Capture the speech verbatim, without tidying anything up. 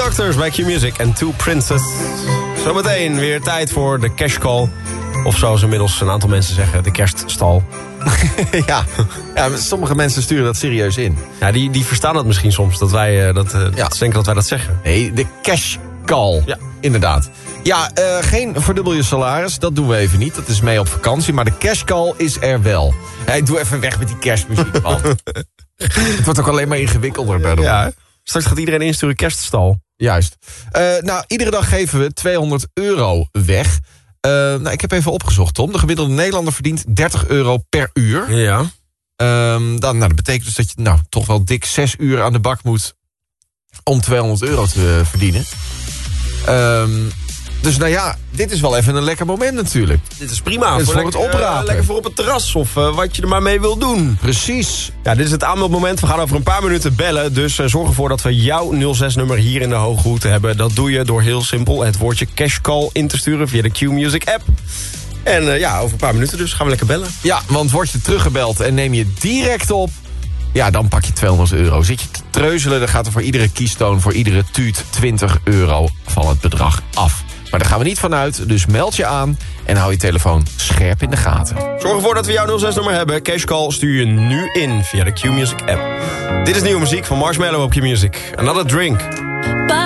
Doctors bij Q-Music en Two Princes. Zometeen weer tijd voor de cash call. Of zoals inmiddels een aantal mensen zeggen, de kerststal. ja. ja, sommige mensen sturen dat serieus in. Ja, die, die verstaan dat misschien soms, dat wij uh, dat, uh, ja. denken dat wij dat zeggen. Nee, de cash call. Ja. Inderdaad. Ja, uh, geen verdubbel je salaris, dat doen we even niet. Dat is mee op vakantie, maar de cash call is er wel. Hey, doe even weg met die kerstmuziek, man. Het wordt ook alleen maar ingewikkelder bij de ja, straks gaat iedereen insturen kerststal. Juist. Uh, nou, iedere dag geven we tweehonderd euro weg. Uh, nou, ik heb even opgezocht, Tom. De gemiddelde Nederlander verdient dertig euro per uur. Ja. Um, dan, nou, dat betekent dus dat je nou, toch wel dik zes uur aan de bak moet om tweehonderd euro te uh, verdienen. Um, dus nou ja, dit is wel even een lekker moment natuurlijk. Dit is prima. Dit is voor voor lekker, het oprapen. Uh, lekker voor op het terras of uh, wat je er maar mee wil doen. Precies. Ja, dit is het aanmeldmoment. We gaan over een paar minuten bellen. Dus uh, zorg ervoor dat we jouw nul zes nummer hier in de hoge hoed hebben. Dat doe je door heel simpel het woordje cashcall in te sturen via de Q-Music app. En uh, ja, over een paar minuten dus gaan we lekker bellen. Ja, want word je teruggebeld en neem je direct op, ja, dan pak je tweehonderd euro. Zit je te treuzelen, dan gaat er voor iedere keystoon, voor iedere tuut twintig euro van het bedrag af. Maar daar gaan we niet vanuit, dus meld je aan en hou je telefoon scherp in de gaten. Zorg ervoor dat we jouw nul zes nummer hebben. Cashcall stuur je nu in via de Q-Music app. Dit is nieuwe muziek van Marshmello op Q-Music. Another Drink.